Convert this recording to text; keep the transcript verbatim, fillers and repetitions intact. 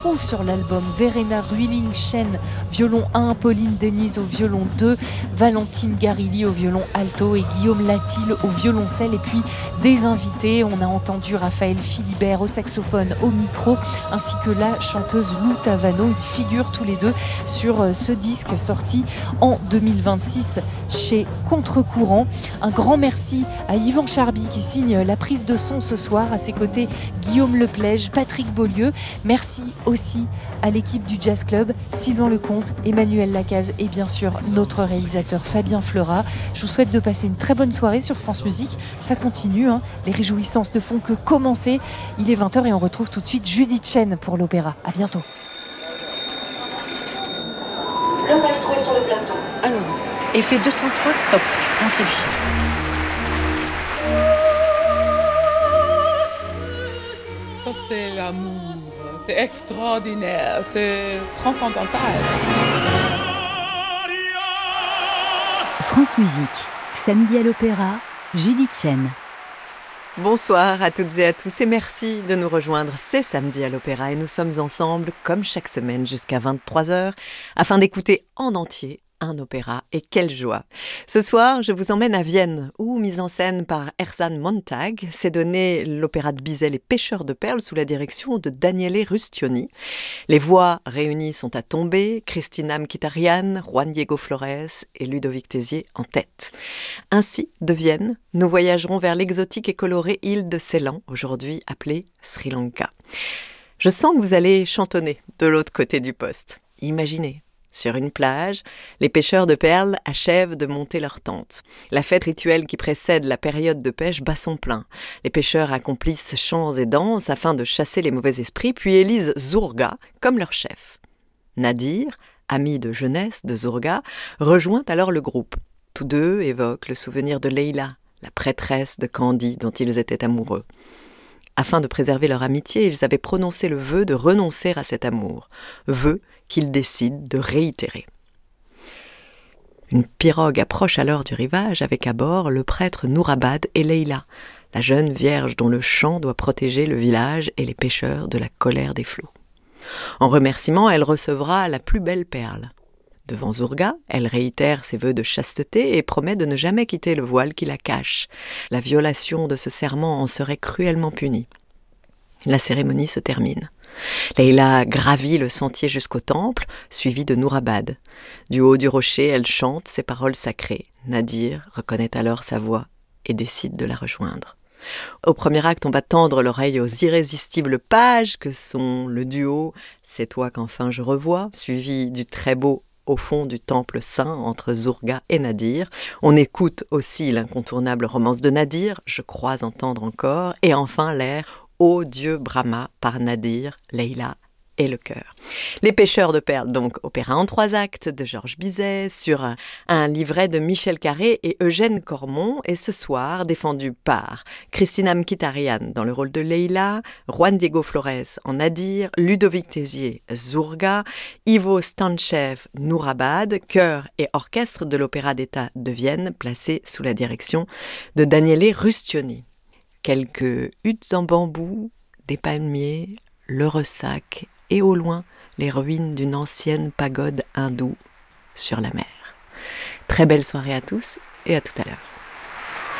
trouve sur l'album Verena Ruiling-Chen, violon un, Pauline Denise au violon deux, Valentine Garilli au violon alto et Guillaume Latil au violoncelle. Et puis des invités, on a entendu Raphaël Philibert au saxophone, au micro, ainsi que la chanteuse Lou Tavano. Ils figurent tous les deux sur ce disque sorti en deux mille vingt-six chez Contre-Courant. Un grand merci à Yvan Charby qui signe la prise de son ce soir. À ses côtés, Guillaume Leplège, Patrick Beaulieu. Merci aussi à l'équipe du Jazz Club, Sylvain Lecomte, Emmanuel Lacaze et bien sûr notre réalisateur Fabien Fleurat. Je vous souhaite de passer une très bonne soirée sur France Musique. Ça continue, hein. Les réjouissances ne font que commencer. Il est vingt heures et on retrouve tout de suite Judith Chen pour l'opéra. À bientôt. Le maestro est sur le plateau. Allons-y. Effet deux cent trois, top. Entrée du chiffre. Ça, c'est l'amour. C'est extraordinaire. C'est transcendantal. France Musique, samedi à l'Opéra, Judith Chen. Bonsoir à toutes et à tous et merci de nous rejoindre. C'est samedi à l'Opéra et nous sommes ensemble comme chaque semaine jusqu'à vingt-trois heures afin d'écouter en entier un opéra. Et quelle joie! Ce soir, je vous emmène à Vienne, où, mise en scène par Erzan Montag, s'est donné l'opéra de Bizet Les Pêcheurs de perles sous la direction de Daniele Rustioni. Les voix réunies sont à tomber, Cristina Mkhitaryan, Juan Diego Flores et Ludovic Tézier en tête. Ainsi, de Vienne, nous voyagerons vers l'exotique et colorée île de Ceylan, aujourd'hui appelée Sri Lanka. Je sens que vous allez chantonner de l'autre côté du poste. Imaginez. Sur une plage, les pêcheurs de perles achèvent de monter leur tente. La fête rituelle qui précède la période de pêche bat son plein. Les pêcheurs accomplissent chants et danses afin de chasser les mauvais esprits, puis élisent Zurga comme leur chef. Nadir, ami de jeunesse de Zurga, rejoint alors le groupe. Tous deux évoquent le souvenir de Leila, la prêtresse de Candie dont ils étaient amoureux. Afin de préserver leur amitié, ils avaient prononcé le vœu de renoncer à cet amour, vœu qu'ils décident de réitérer. Une pirogue approche alors du rivage avec à bord le prêtre Nourabad et Leila, la jeune vierge dont le chant doit protéger le village et les pêcheurs de la colère des flots. En remerciement, elle recevra la plus belle perle. Devant Zurga, elle réitère ses vœux de chasteté et promet de ne jamais quitter le voile qui la cache. La violation de ce serment en serait cruellement punie. La cérémonie se termine. Leila gravit le sentier jusqu'au temple, suivie de Nourabad. Du haut du rocher, elle chante ses paroles sacrées. Nadir reconnaît alors sa voix et décide de la rejoindre. Au premier acte, on va tendre l'oreille aux irrésistibles pages que sont le duo « C'est toi qu'enfin je revois », suivi du très beau au fond du temple saint entre Zurga et Nadir. On écoute aussi l'incontournable romance de Nadir, Je crois entendre encore, et enfin l'air Ô Dieu Brahma par Nadir, Leila et le chœur. Les Pêcheurs de perles, donc opéra en trois actes de Georges Bizet sur un, un livret de Michel Carré et Eugène Cormon, et ce soir défendu par Cristina Mkhitaryan dans le rôle de Leila, Juan Diego Flores en Nadir, Ludovic Tézier Zurga, Ivo Stanchev Nourabad, chœur et orchestre de l'Opéra d'État de Vienne placé sous la direction de Daniele Rustioni. Quelques huttes en bambou, des palmiers, le ressac et au loin les ruines d'une ancienne pagode hindoue sur la mer. Très belle soirée à tous et à tout à l'heure.